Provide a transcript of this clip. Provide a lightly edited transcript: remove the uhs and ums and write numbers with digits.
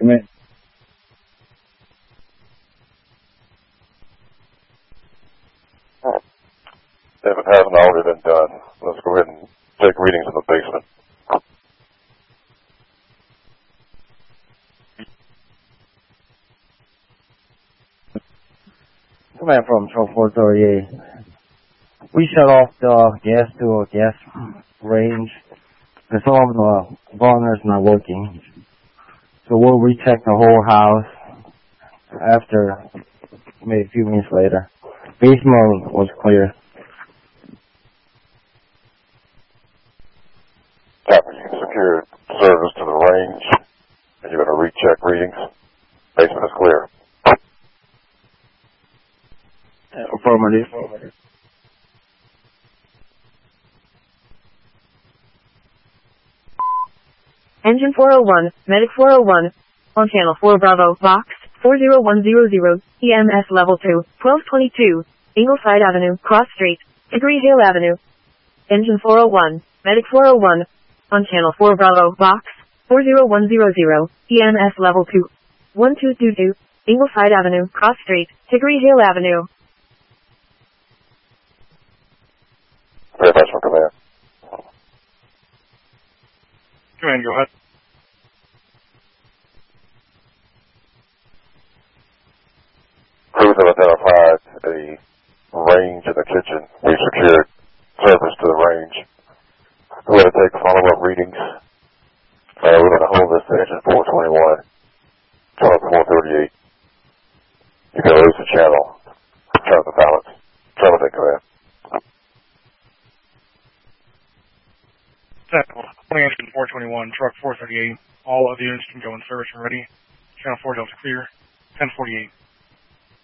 command. If it hasn't already been done, let's go ahead and take readings in the basement. Command from Truck 438. We shut off the gas to a gas range. Because some of the burners not working. So we'll recheck the whole house after maybe a few minutes later. Basement was clear. Copy. You secured service to the range, and you're going to recheck readings. Basement is clear. Affirmative. Engine 401, Medic 401, on Channel 4 Bravo, Box 40100, EMS Level 2, 1222, Ingleside Avenue, Cross Street, Hickory Hill Avenue. Engine 401, Medic 401, on Channel 4 Bravo, Box 40100, EMS Level 2, 1222, Ingleside Avenue, Cross Street, Hickory Hill Avenue. Very much for command. Command, go ahead. Crews have identified a range in the kitchen. We secured service to the range. We're going to take follow-up readings. We're going to hold this to engine 421, truck 438. You can lose the channel. Turn the balance. Turn the command. Engine 421, truck 438. All other units can go in service and ready. Channel 4 Delta clear. 1048.